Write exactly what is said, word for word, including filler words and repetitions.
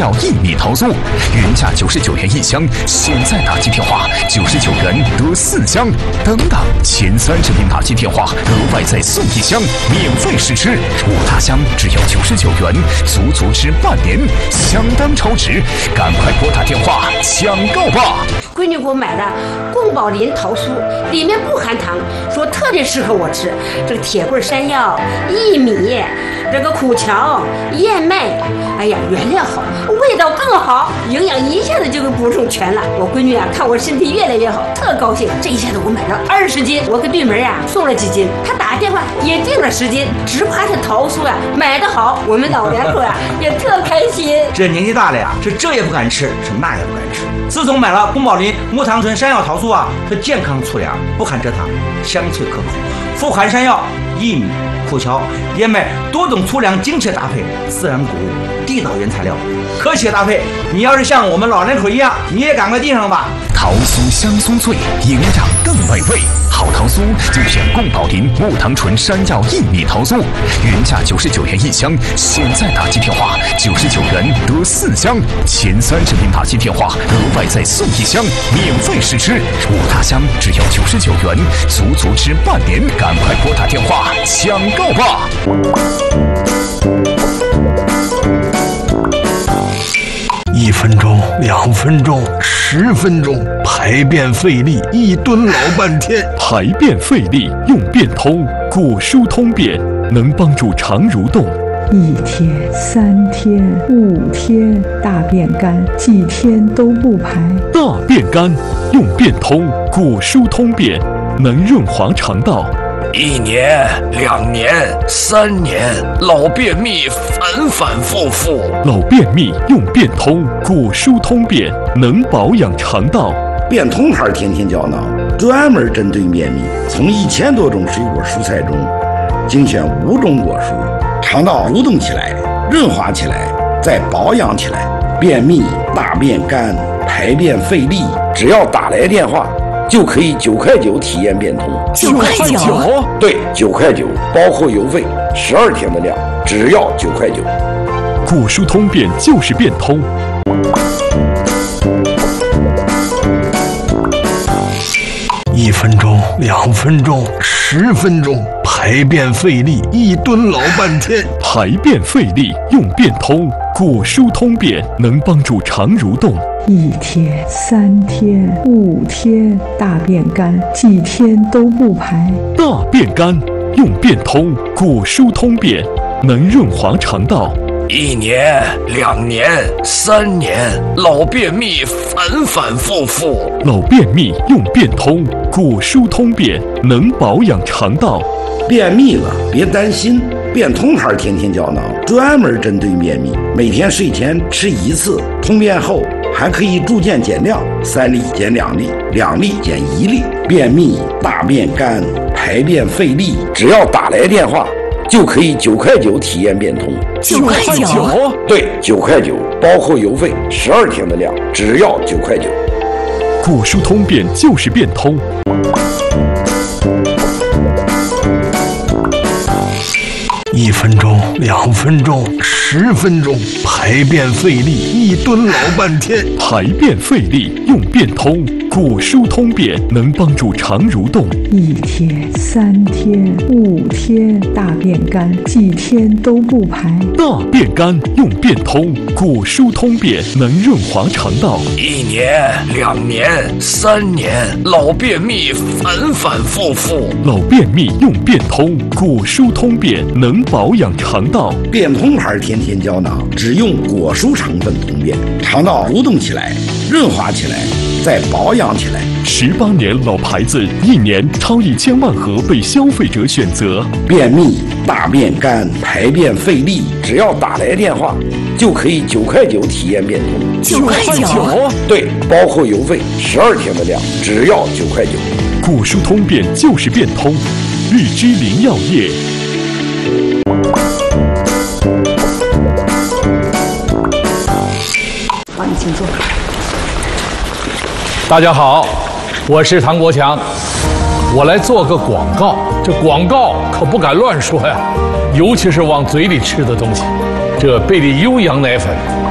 药薏米桃酥，原价九十九元一箱，现在打击电话九十九元得四箱，等等，前三十名打击电话额外再送一箱，免费试吃，五大箱只要九十九元，足足吃半年，相当超值，赶快拨打电话抢购吧！ 闺女给我买的宫保林桃酥，里面不含糖，说特别适合我吃。这个铁棍山药、薏米、这个苦荞、燕麦，哎呀，原料好，味道更好，营养一下子就给补充全了。我闺女啊，看我身体越来越好，特高兴。这一下子我买了二十斤，我给对门呀、啊、送了几斤，她打电话也订了十斤，直夸这桃酥呀、啊、买得好，我们老两口啊也特开心。 这年纪大了呀，是这也不敢吃，是那也不敢吃。自从买了宫保林木糖醇山药桃酥啊，它健康粗粮，不含蔗糖，香脆可口，富含山药、薏米、苦荞、燕麦多种粗粮精确搭配，自然谷物，地道原材料，科学搭配。你要是像我们老人口一样，你也赶快订上吧。 桃酥香酥脆，营养更美味。好桃酥就选宫保林木糖醇山药薏米桃酥，原价九十九元一箱，现在打击电话九十九元得四箱，前三十名打击电话额外再送一箱，免费试吃，五大箱只要九十九元，足足吃半年，赶快拨打电话抢购吧！ 一分钟，两分钟，十分钟，排便费力，一蹲老半天。 排便费力用便通，果蔬通便能帮助肠蠕动。 一天、三天、五天，大便干，几天都不排。 大便干用便通，果蔬通便能润滑肠道。 一年、两年、三年，老便秘反反复复。 老便秘用便通，果蔬通便能保养肠道。 便通牌天天胶囊专门针对便秘，从一千多种水果蔬菜中精选五种果蔬，肠道蠕动起来，润滑起来，再保养起来。便秘、大便干、排便费力，只要打来电话就可以九块九体验变通。 九块九？ 对，九块九，包括邮费，十二天的量，只要九块九。 果蔬通便就是变通。 一分钟，两分钟，十分钟，排便费力，一蹲老半天。 排便费力用便通，果蔬通便能帮助肠蠕动。 一天、三天、五天，大便干，几天都不排。 大便干用便通，果蔬通便能润滑肠道。 一年、两年、三年，老便秘反反复复。 老便秘用便通，果蔬通便能保养肠道。 便秘了别担心，便通牌天天胶囊专门针对便秘，每天睡前吃一次，通便后还可以逐渐减量，三粒减两粒，两粒减一粒。便秘、大便干、排便费力，只要打来电话就可以九块九体验变通。 九块九？ 对，九块九，包括邮费，十二天的量，只要九块九。 果蔬通便就是变通。 一分钟，两分钟，十分钟，排便费力，一蹲老半天。 排便费力用便通，果蔬通便能帮助肠蠕动。 一天、三天、五天，大便干，几天都不排。 大便干用便通，果蔬通便能润滑肠道。 一年、两年、三年，老便秘反反复复。 老便秘用便通，果蔬通便能保养肠道。 便通牌天天胶囊只用果蔬成分通便，肠道蠕动起来，润滑起来，再保养起来。 十八年老牌子，一年超一千万盒被消费者选择。 便秘、大便干、排便费力，只要打来电话就可以九块九体验变通。 九块九？ 对，包括邮费，十二天的量，只要九块九。 果蔬通便就是变通，日之林药业。 好，你请坐。 大家好，我是唐国强，我来做个广告。这广告可不敢乱说呀，尤其是往嘴里吃的东西。这贝利优羊奶粉